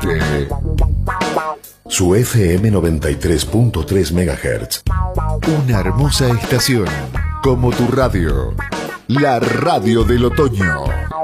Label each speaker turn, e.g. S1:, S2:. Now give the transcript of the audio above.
S1: Su FM 93.3 MHz. Una hermosa estación, como tu radio. La radio del otoño.